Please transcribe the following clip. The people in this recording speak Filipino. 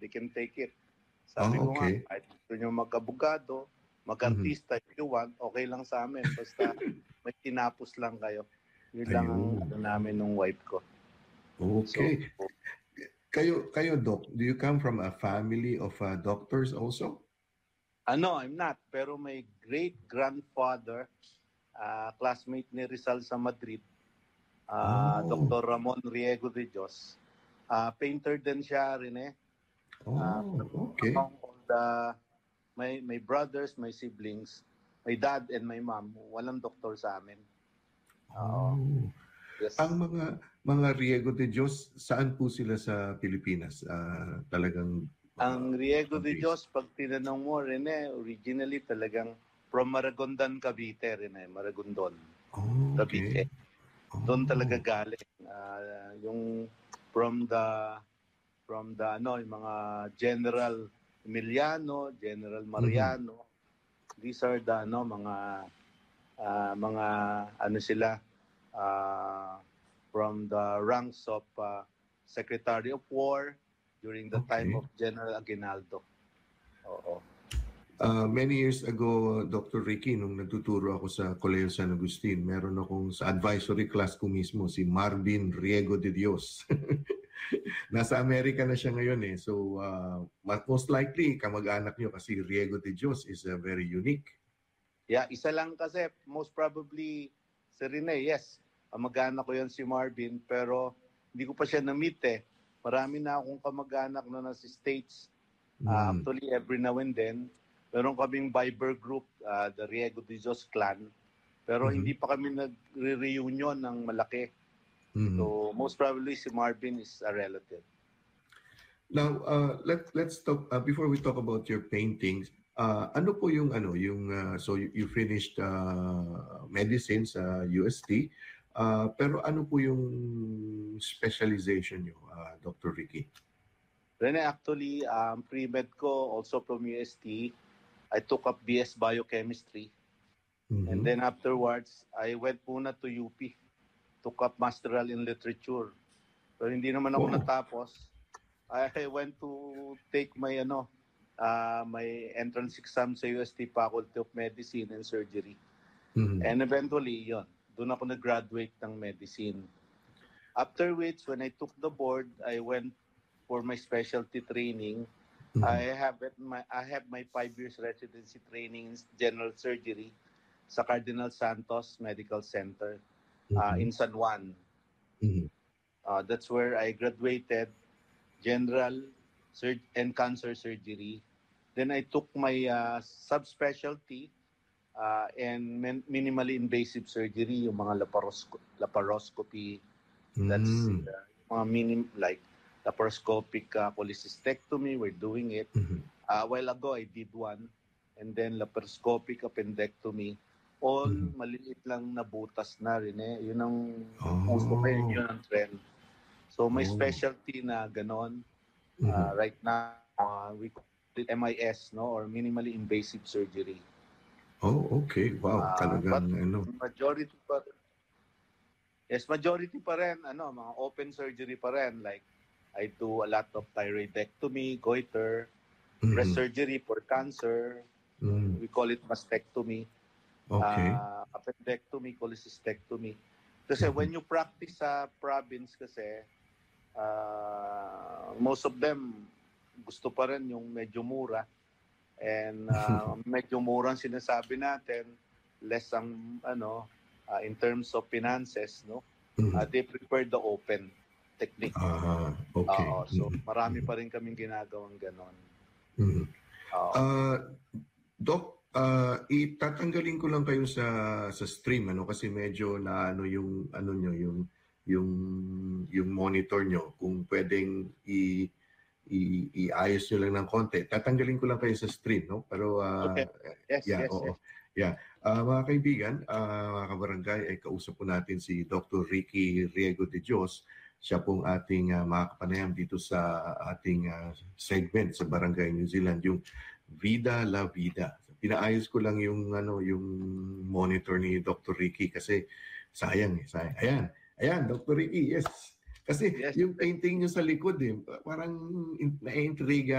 can take it. Sabi ko nga, Okay. kahit gusto nyo mag-abogado, mag-artista, if you want, okay lang sa amin. Basta may tinapos lang kayo. Yun lang ang Ayun. namin nung wife ko. Okay. So, Kayo, Doc, do you come from a family of doctors also? I'm not. Pero my great-grandfather, classmate ni Rizal sa Madrid, Oh. Dr. Ramon Riego de Dios. Painter din siya rin eh. Okay. Among all my brothers, my siblings, my dad and my mom, walang doktor sa amin. Yes. Ang mga Riego de Dios, saan po sila sa Pilipinas? Talagang Ang Riego de countries? Dios, pag tinanong mo, Rene, originally talagang from Maragondan, Cavite, Rene, Maragondon, Cavite. Okay. Doon talaga galing. Yung from the yung mga General Emiliano, General Mariano, these are the mga sila from the ranks of Secretary of War during the time of General Aguinaldo. Oo. Many years ago, Dr. Ricky, nung nagtuturo ako sa Colegio San Agustin, meron akong sa advisory class ko mismo, si Marvin Riego de Dios. Nasa Amerika na siya ngayon eh. So, most likely, kamag-anak niyo kasi Riego de Dios is very unique. Yeah, isa lang kasi, most probably, si Rene, yes. Kamag-anak ko yan si Marvin, pero hindi ko pa siya na-meet eh. Marami na akong kamag-anak na nasa States. Actually, every now and then, meron kaming Viber group, the Riego de Dios clan. Pero hindi pa kami nagre-reunion ng malaki. So, most probably si Marvin is a relative. Now, let's talk before we talk about your paintings. Ano po yung so you finished medicine sa UST, pero ano po yung specialization niyo, Dr. Ricky? Rene, actually, pre-med ko also from UST. I took up BS Biochemistry. And then afterwards, I went muna to UP. Took up Masteral in Literature. Pero hindi naman ako natapos. I went to take my my entrance exam sa UST Faculty of Medicine and Surgery. And eventually, doon ako nag-graduate ng medicine. After which, when I took the board, I went for my specialty training. I have my 5 years residency training in general surgery sa Cardinal Santos Medical Center in San Juan. That's where I graduated general and cancer surgery. Then I took my subspecialty and minimally invasive surgery, yung mga laparoscopy. That's mga like laparoscopic cholecystectomy, we're doing it. A while ago, I did one. And then laparoscopic appendectomy. All maliit lang na butas na rin eh. Yun ang uso kayo, yun ang trend. So may specialty na ganon. Right now, we call it MIS, no? Or minimally invasive surgery. Oh, okay. Wow, talagang Majority pa rin. Yes, majority pa rin, mga open surgery pa rin. Like, I do a lot of thyroidectomy, goiter, breast surgery for cancer. We call it mastectomy. Okay. Appendectomy, cholecystectomy. Kasi when you practice sa province kasi, most of them gusto pa rin yung medyo mura. And medyo mura ang sinasabi natin, less ang in terms of finances, no? They prefer the open technique. Okay. So marami pa rin kaming ginagawang ganon. Doc, itatanggalin ko lang kayo sa stream kasi medyo na yung yung monitor nyo, kung pwedeng iayos nyo lang ng konti. Tatanggalin ko lang kayo sa stream, no? Pero okay. Yes. Yeah. Mga kaibigan, mga kabarangay, ay kausap po natin si Dr. Ricky Riego de Dios. Siya pong ating makakapanayam dito sa ating segment sa Barangay New Zealand, yung Vida la Vida. Pinaayos ko lang yung yung monitor ni Dr. Ricky kasi sayang. Ayan, Dr. Ricky, yes. Kasi yung painting niyo sa likod parang na-intriga